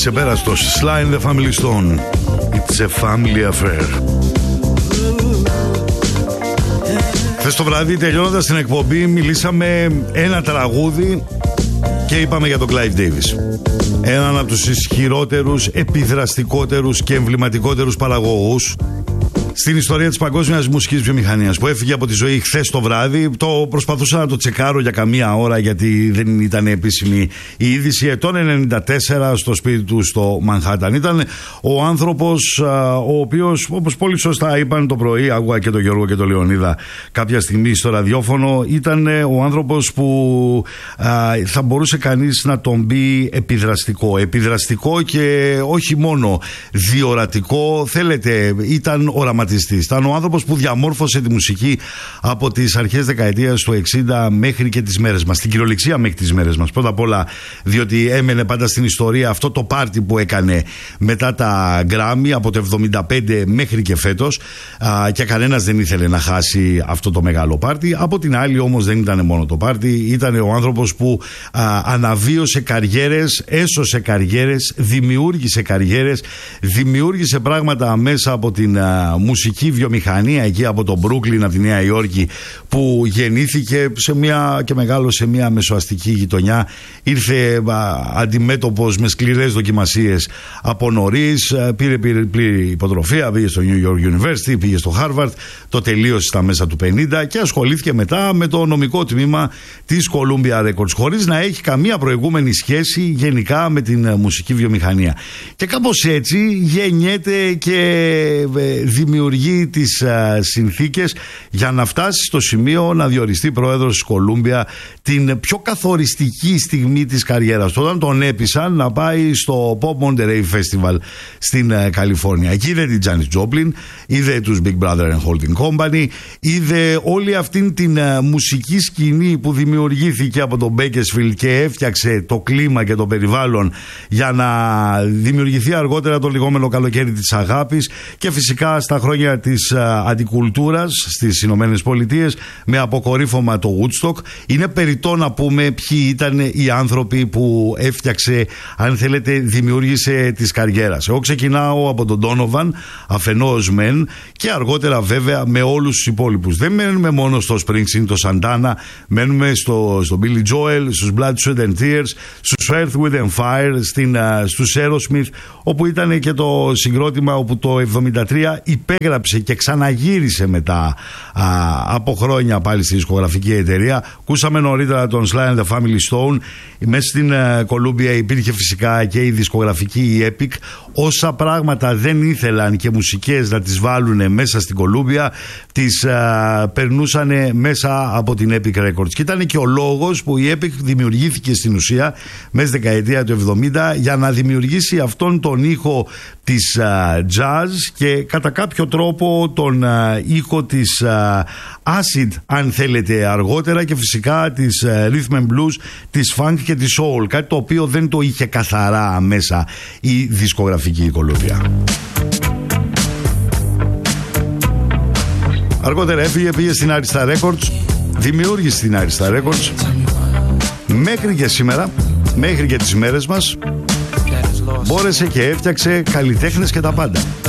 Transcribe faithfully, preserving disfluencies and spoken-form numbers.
Αξεπέραστος Sly and the Family Stone. It's a family affair. Χθες το βράδυ, τελειώνοντας την εκπομπή, μιλήσαμε ένα τραγούδι και είπαμε για τον Clive Davis. Έναν από τους ισχυρότερους, επιδραστικότερους και εμβληματικότερους παραγωγούς στην ιστορία της παγκόσμιας μουσικής βιομηχανίας, που έφυγε από τη ζωή χθες το βράδυ. Το προσπαθούσα να το τσεκάρω για καμία ώρα, γιατί δεν ήταν επίσημη η είδηση. Ετών ενενήντα τέσσερα, στο σπίτι του στο Μανχάταν. Ήταν ο άνθρωπος ο οποίος, όπως πολύ σωστά είπαν το πρωί, άκουγα και τον Γιώργο και τον Λεωνίδα κάποια στιγμή στο ραδιόφωνο, ήταν ο άνθρωπος που α, θα μπορούσε κανείς να τον πει επιδραστικό. Επιδραστικό και όχι μόνο διορατικό. Θέλετε, ήταν οραματικό. Ήταν ο άνθρωπος που διαμόρφωσε τη μουσική από τις αρχές δεκαετίας του εξήντα μέχρι και τις μέρες μας. Στην κυριολεξία μέχρι τις μέρες μας. Πρώτα απ' όλα, διότι έμενε πάντα στην ιστορία αυτό το πάρτι που έκανε μετά τα Grammy από το εβδομήντα πέντε μέχρι και φέτος, α, και κανένας δεν ήθελε να χάσει αυτό το μεγάλο πάρτι. Από την άλλη όμως δεν ήταν μόνο το πάρτι, ήταν ο άνθρωπος που α, αναβίωσε καριέρες, έσωσε καριέρες, δημιούργησε καριέρες, δημιούργησε πράγματα μέσα από την α, μουσική βιομηχανία εκεί από το Μπρούκλιν, από τη Νέα Υόρκη, που γεννήθηκε σε μια και μεγάλωσε σε μια μεσοαστική γειτονιά. Ήρθε α, αντιμέτωπος με σκληρές δοκιμασίες από νωρίς, πήρε πλήρη υποτροφία, πήγε στο New York University, πήγε στο Harvard, το τελείωσε στα μέσα του πενήντα και ασχολήθηκε μετά με το νομικό τμήμα της Columbia Records, χωρίς να έχει καμία προηγούμενη σχέση γενικά με την μουσική βιομηχανία. Και κάπως έτσι γεννιέται και δημιουργεί τις α, συνθήκες για να φτάσει στο σημείο να διοριστεί πρόεδρος της Columbia την πιο καθοριστική στιγμή της καριέρας του, όταν τον έπεισαν να πάει στο Pop Monterey Festival στην α, Καλιφόρνια. Εκεί είδε την Janis Joplin, είδε τους Big Brother and Holding Company, είδε όλη αυτήν την α, μουσική σκηνή που δημιουργήθηκε από τον Bakersfield και έφτιαξε το κλίμα και το περιβάλλον για να δημιουργηθεί αργότερα το λεγόμενο καλοκαίρι της αγάπης, και φυσικά στα χρόνια της α, αντικουλτούρας στις Ηνωμένες Πολιτείες με αποκορύφωμα το Woodstock. Είναι περιττό να πούμε ποιοι ήταν οι άνθρωποι που έφτιαξε, αν θέλετε, δημιούργησε της καριέρας. Εγώ ξεκινάω από τον Donovan αφενός μεν, και αργότερα βέβαια με όλους τους υπόλοιπους. Δεν μένουμε μόνο στο Springsteen, το Santana, μένουμε στο, στο Billy Joel, στους Blood, Sweat and Tears, στους Earth, Wind and Fire, στην, uh, στους Aerosmith, όπου ήταν και το συγκρότημα όπου το εβδομήντα τρία υπέγραψε και ξαναγύρισε μετά α, από χρόνια πάλι στη δισκογραφική εταιρεία. Κούσαμε νωρίτερα τον Sly and the Family Stone. Μέσα στην uh, Columbia υπήρχε φυσικά και η δισκογραφική η Epic. Όσα πράγματα δεν ήθελαν και μουσικές να τις βάλουν μέσα στην Columbia, τις uh, περνούσαν μέσα από την Epic Records. Και ήταν και ο λόγος που η Epic δημιουργήθηκε στην ουσία μέσα στη δεκαετία του εβδομήντα για να δημιουργήσει αυτόν τον ήχο της uh, jazz και κατά κάποιο τρόπο τον uh, ήχο της uh, acid, αν θέλετε, αργότερα, και φυσικά της uh, rhythm and blues, της funk και της soul, κάτι το οποίο δεν το είχε καθαρά μέσα η δισκογραφική Κολούμπια. Αργότερα έφυγε, πήγε στην Arista Records, δημιούργησε την Arista Records, μέχρι και σήμερα, μέχρι και τις μέρες μας μπόρεσε και έφτιαξε καλλιτέχνες και τα πάντα.